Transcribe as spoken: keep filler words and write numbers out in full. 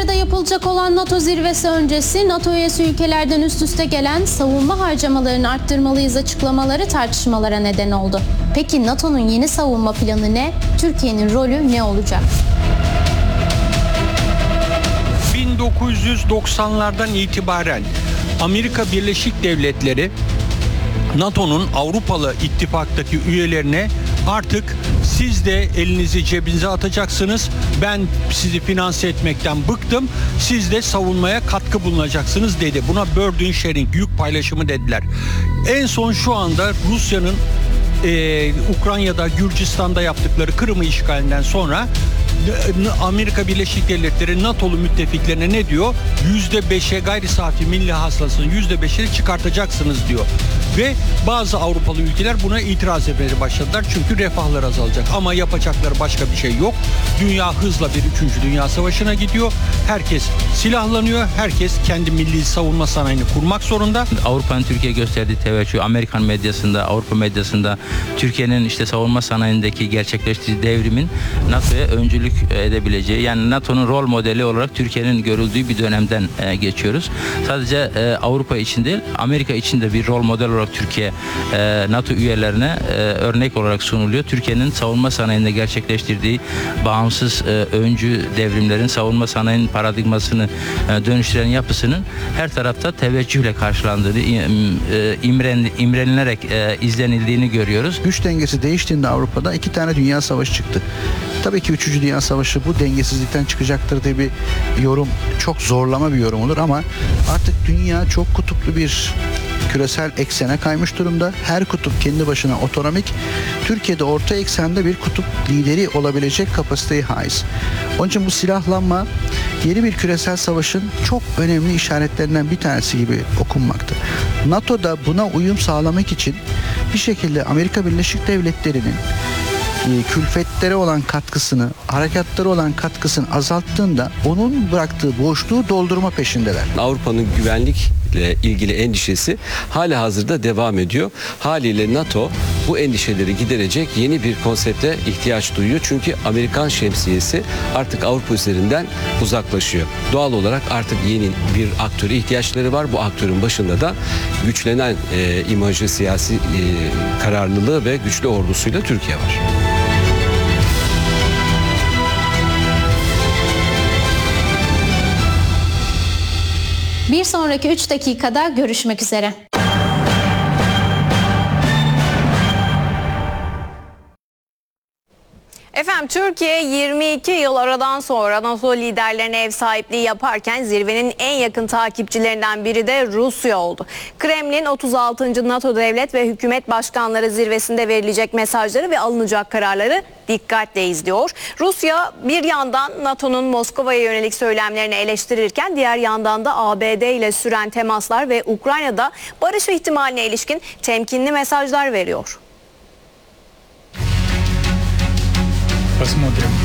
Ukrayna'da yapılacak olan NATO zirvesi öncesi NATO üyesi ülkelerden üst üste gelen savunma harcamalarını arttırmalıyız açıklamaları tartışmalara neden oldu. Peki NATO'nun yeni savunma planı ne? Türkiye'nin rolü ne olacak? bin dokuz yüz doksanlardan itibaren Amerika Birleşik Devletleri NATO'nun Avrupalı ittifaktaki üyelerine artık siz de elinizi cebinize atacaksınız. Ben sizi finanse etmekten bıktım. Siz de savunmaya katkı bulunacaksınız dedi. Buna burden sharing, yük paylaşımı dediler. En son şu anda Rusya'nın e, Ukrayna'da, Gürcistan'da yaptıkları Kırım'ı işgalinden sonra Amerika Birleşik Devletleri NATO'lu müttefiklerine ne diyor? yüzde beşe gayri safi milli hasılasının yüzde beşini çıkartacaksınız diyor. Ve bazı Avrupalı ülkeler buna itiraz etmeye başladılar. Çünkü refahlar azalacak. Ama yapacakları başka bir şey yok. Dünya hızla bir üçüncü Dünya Savaşı'na gidiyor. Herkes silahlanıyor. Herkes kendi milli savunma sanayini kurmak zorunda. Avrupa'nın Türkiye gösterdiği teveccüh, Amerikan medyasında, Avrupa medyasında Türkiye'nin işte savunma sanayindeki gerçekleştirdiği devrimin NATO'ya öncülük edebileceği, yani NATO'nun rol modeli olarak Türkiye'nin görüldüğü bir dönemden e, geçiyoruz. Sadece e, Avrupa için değil, Amerika için de bir rol model olarak Türkiye e, NATO üyelerine e, örnek olarak sunuluyor. Türkiye'nin savunma sanayinde gerçekleştirdiği bağımsız e, öncü devrimlerin savunma sanayinin paradigmasını e, dönüştüren yapısının her tarafta teveccühle karşılandığını, e, imren, imrenilerek e, izlenildiğini görüyoruz. Güç dengesi değiştiğinde Avrupa'da iki tane dünya savaşı çıktı. Tabii ki üçüncü Dünya Savaşı bu dengesizlikten çıkacaktır diye bir yorum, çok zorlama bir yorum olur ama artık dünya çok kutuplu bir küresel eksene kaymış durumda. Her kutup kendi başına otonomik. Türkiye'de orta eksende bir kutup lideri olabilecek kapasiteye haiz. Onun için bu silahlanma yeni bir küresel savaşın çok önemli işaretlerinden bir tanesi gibi okunmakta. NATO'da buna uyum sağlamak için bir şekilde Amerika Birleşik Devletleri'nin külfetlere olan katkısını, harekatlara olan katkısını azalttığında onun bıraktığı boşluğu doldurma peşindeler. Avrupa'nın güvenlikle ilgili endişesi hala hazırda devam ediyor. Haliyle NATO bu endişeleri giderecek yeni bir konsepte ihtiyaç duyuyor. Çünkü Amerikan şemsiyesi artık Avrupa üzerinden uzaklaşıyor. Doğal olarak artık yeni bir aktöre ihtiyaçları var. Bu aktörün başında da güçlenen e, imajı, siyasi e, kararlılığı ve güçlü ordusuyla Türkiye var. Bir sonraki üç dakikada görüşmek üzere. Efendim, Türkiye yirmi iki yıl aradan sonra NATO liderlerine ev sahipliği yaparken zirvenin en yakın takipçilerinden biri de Rusya oldu. Kremlin otuz altıncı NATO Devlet ve Hükümet Başkanları Zirvesi'nde verilecek mesajları ve alınacak kararları dikkatle izliyor. Rusya bir yandan NATO'nun Moskova'ya yönelik söylemlerini eleştirirken diğer yandan da A B D ile süren temaslar ve Ukrayna'da barış ihtimaline ilişkin temkinli mesajlar veriyor. Посмотрим.